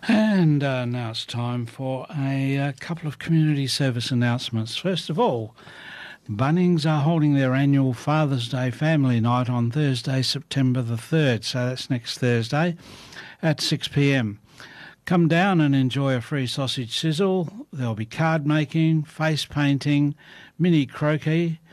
And now it's time for a couple of community service announcements. First of all, Bunnings are holding their annual Father's Day Family Night on Thursday, September the 3rd, so that's next Thursday at 6 p.m. Come down and enjoy a free sausage sizzle. There'll be card making, face painting, mini croquet,